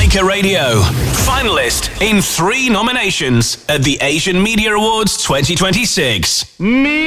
Maker Radio. Finalist in 3 nominations at the Asian Media Awards 2026.